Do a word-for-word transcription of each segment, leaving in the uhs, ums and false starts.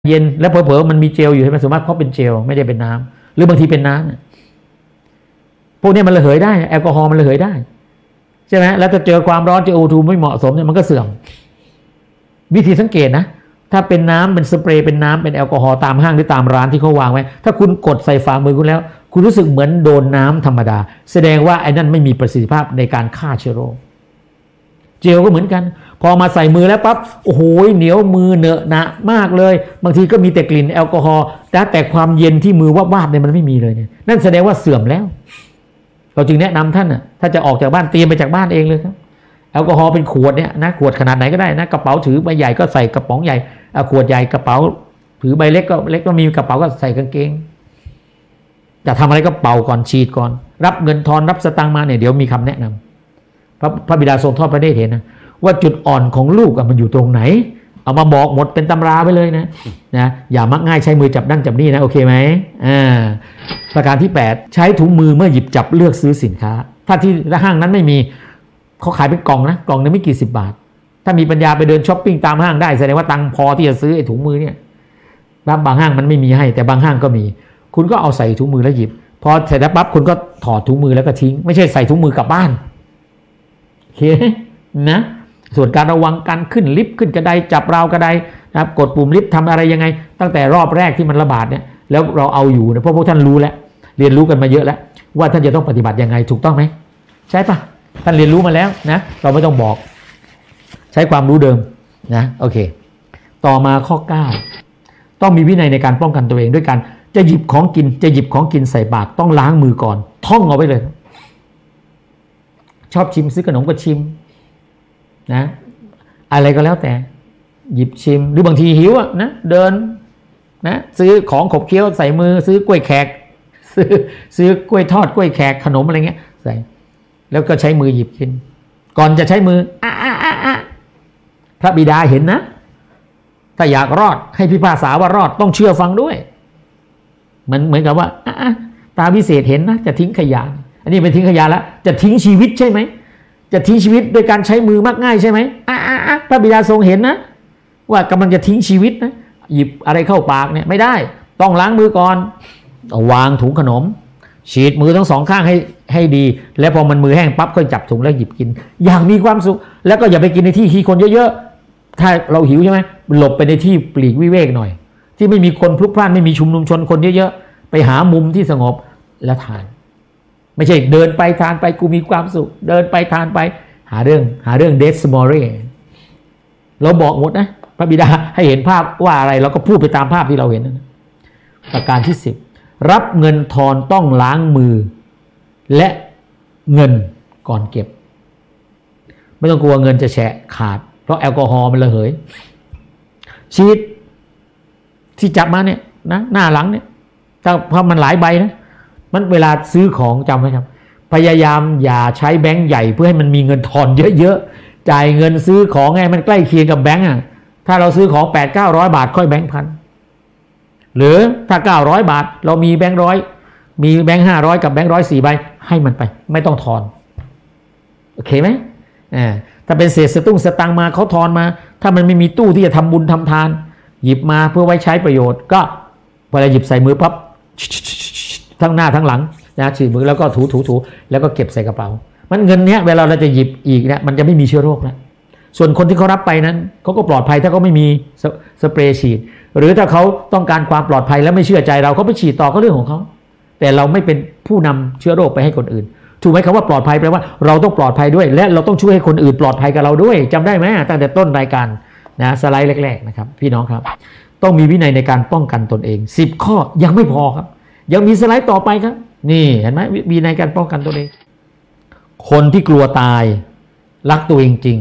เย็นแล้วเผลอๆมันมีเจลอยู่ใช่ไหมส่วนมากเพราะเป็นเจลไม่ได้เป็นน้ำหรือบางทีเป็นน้ำพวกนี้มันระเหยได้แอลกอฮอล์มันระเหยได้ใช่ไหมแล้วถ้าเจอความร้อนเจอโอทูไม่เหมาะสมเนี่ยมันก็เสื่อมวิธีสังเกตนะถ้าเป็นน้ำเป็นสเปรย์เป็นน้ำเป็นแอลกอฮอล์ตามห้างหรือตามร้านที่เขาวางไว้ถ้าคุณกดใส่ฝ่ามือคุณแล้วคุณรู้สึกเหมือนโดนน้ำธรรมดาแสดงว่าไอ้นั่นไม่มีประสิทธิภาพในการฆ่าเชื้อโรคเจลก็เหมือนกันพอมาใส่มือแล้วปั๊บโอ้โหเหนียวมือเหนอะหนะมากเลยบางทีก็มีแต่กลิ่นแอลกอฮอล์แต่ความเย็นที่มือวาบๆเนี่ยมันไม่มีเลยเนี่ยนั่นแสดงว่าเสื่อมแล้วเราจึงแนะนำท่านน่ะถ้าจะออกจากบ้านเตรียมไปจากบ้านเองเลยครับแอลกอฮอล์เป็นขวดเนี่ยนะขวดขนาดไหนก็ได้นะกระเป๋าถือใบใหญ่ก็ใส่กระป๋องใหญ่ขวดใหญ่กระเป๋าถือใบเล็กก็เล็กก็มีกระเป๋าก็ใส่กางเกงจะทำอะไรก็เป่าก่อนฉีดก่อนรับเงินทอนรับสตังค์มาเนี่ยเดี๋ยวมีคำแนะนำพระพระบิดาทรงทอดพระเนตรเห็นนะว่าจุดอ่อนของลูกมันอยู่ตรงไหนเอามาบอกหมดเป็นตำราไปเลยนะนะอย่ามักง่ายใช้มือจับนั่นจับนี่นะโอเคไหมอ่าประการที่แปดใช้ถุงมือเมื่อหยิบจับเลือกซื้อสินค้าถ้าที่ห้างนั้นไม่มีเขาขายเป็นกล่องนะกล่องนึงไม่กี่สิบบาทถ้ามีปัญญาไปเดินช้อปปิ้งตามห้างได้แสดงว่าตังค์พอที่จะซื้อไอ้ถุงมือเนี่ยบางห้างมันไม่มีให้แต่บางห้างก็มีคุณก็เอาใส่ถุงมือแล้วหยิบพอเสร็จแล้วปั๊บคุณก็ถอดถุงมือแล้วก็ทิ้งไม่ใช่ใส่ถุงมือกลับบ้านโอเคนะส่วนการระวังการขึ้นลิฟต์ขึ้นกระไดจับราวกระไดนะครับกดปุ่มลิฟต์ทำอะไรยังไงตั้งแต่รอบแรกที่มันระบาดเนี่ยแล้วเราเอาอยู่นะเพราะพวกท่านรู้แล้วเรียนรู้กันมาเยอะแล้วว่าท่านจะต้องปฏิบัติยังไงถูกต้องไหมใช่ปะท่านเรียนรู้มาแล้วนะเราไม่ต้องบอกใช้ความรู้เดิมนะโอเคต่อมาข้อเก้าต้องมีวินัยในการป้องกันตัวเองด้วยการจะหยิบของกินจะหยิบของกินใส่บาตรต้องล้างมือก่อนท่องเอาไว้เลยชอบชิมซื้อขนมก็ชิมนะอะไรก็แล้วแต่หยิบชิมหรือบางทีหิวอ่ะนะเดินนะซื้อของขบเคี้ยวใส่มือซื้อกล้วยแขกซื้อซื้อกล้วยทอดกล้วยแขกขนมอะไรเงี้ยใส่แล้วก็ใช้มือหยิบกินก่อนจะใช้มืออ่ะอ่ะอ่ะอ่ะพระบิดาเห็นนะถ้าอยากรอดให้พิพากษาว่ารอดต้องเชื่อฟังด้วยมันเหมือนกับว่าอ่ะอ่ะตาวิเศษเห็นนะจะทิ้งขยะอันนี้เป็นทิ้งขยะแล้วจะทิ้งชีวิตใช่ไหมจะทิ้งชีวิตโดยการใช้มือมักง่ายใช่ไหมอ่ะอ่ะอ่ะพระบิดาทรงเห็นนะว่ากำลังจะทิ้งชีวิตนะหยิบอะไรเข้าปากเนี่ยไม่ได้ต้องล้างมือก่อนวางถุงขนมฉีดมือทั้งสองข้างให้ให้ดีแล้วพอมันมือแห้งปั๊บก็จับถุงแล้วหยิบกินอย่างมีความสุขแล้วก็อย่าไปกินในที่ที่คนเยอะๆถ้าเราหิวใช่ไหมหลบไปในที่ปลีกวิเวกหน่อยที่ไม่มีคนพลุกพล่านไม่มีชุมนุมชนคนเยอะๆไปหามุมที่สงบแล้วทานไม่ใช่เดินไปทานไปกูมีความสุขเดินไปทานไปหาเรื่องหาเรื่องเดสมอรีเราบอกหมดนะพระบิดาให้เห็นภาพว่าอะไรเราก็พูดไปตามภาพที่เราเห็นนะประการที่สิบรับเงินทอนต้องล้างมือและเงินก่อนเก็บไม่ต้องกลัวเงินจะแฉะขาดเพราะแอลกอฮอล์มันระเหยชีทที่จับมาเนี่ยนะหน้าหลังเนี่ยถ้าเพราะมันหลายใบนะมันเวลาซื้อของจำไว้ครับพยายามอย่าใช้แบงค์ใหญ่เพื่อให้มันมีเงินทอนเยอะๆจ่ายเงินซื้อของให้มันใกล้เคียงกับแบงค์อ่ะถ้าเราซื้อของ แปดถึงเก้าร้อย บาทค่อยแบงค์พันหรือถ้าเก้าร้อยบาทเรามีแบงค์ร้อยมีแบงค์ห้าร้อยกับแบงค์ร้อยสี่ใบให้มันไปไม่ต้องทอนโอเคไหมอ่าถ้าเป็นเศษสตุ้งสตังมาเขาทอนมาถ้ามันไม่มีตู้ที่จะทำบุญทำทานหยิบมาเพื่อไว้ใช้ประโยชน์ก็พอเราหยิบใส่มือปั๊บทั้งหน้าทั้งหลังนะฉีดมือแล้วก็ถูถูถูแล้วก็เก็บใส่กระเป๋ามันเงินเนี้ยเวลาเราจะหยิบอีกเนี่ยมันจะไม่มีเชื้อโรคแล้วส่วนคนที่เขารับไปนั้นเขาก็ปลอดภัยถ้าเขาไม่มีสเปรย์ฉีดหรือถ้าเขาต้องการความปลอดภัยแล้วไม่เชื่อใจเราเขาไปฉีดต่อก็เรื่องของเขาแต่เราไม่เป็นผู้นำเชื้อโรคไปให้คนอื่นถูกไหมคำว่าปลอดภัยแปลว่าเราต้องปลอดภัยด้วยและเราต้องช่วยให้คนอื่นปลอดภัยกับเราด้วยจำได้ไหมตั้งแต่ต้นรายการนะสไลด์แรกๆนะครับพี่น้องครับต้องมีวินัยในการป้องกันตนเองสิบข้อยังไม่พอครับยังมีสไลด์ต่อไปครับนี่เห็นไหมวินัยการป้องกันตนเองคนที่กลัวตายรักตัวเองจริง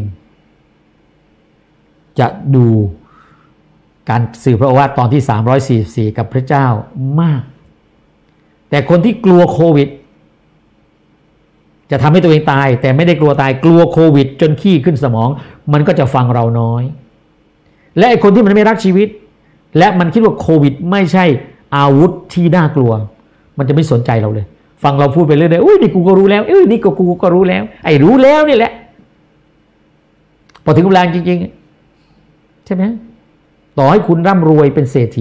จะดูการสื่อพระโอวาทตอนที่สามร้อยสี่สิบสี่กับพระเจ้ามากแต่คนที่กลัวโควิดจะทำให้ตัวเองตายแต่ไม่ได้กลัวตายกลัวโควิดจนขี้ขึ้นสมองมันก็จะฟังเราน้อยและไอ้คนที่มันไม่รักชีวิตและมันคิดว่าโควิดไม่ใช่อาวุธที่น่ากลัวมันจะไม่สนใจเราเลยฟังเราพูดไปเรื่อยๆอุ้ยนี่กูก็รู้แล้วเอ้ยนี่ก็กูก็รู้แล้วไอ้รู้แล้วนี่แหละพอถึงเวลาจริงๆใช่ไหมต่อให้คุณร่ำรวยเป็นเศรษฐี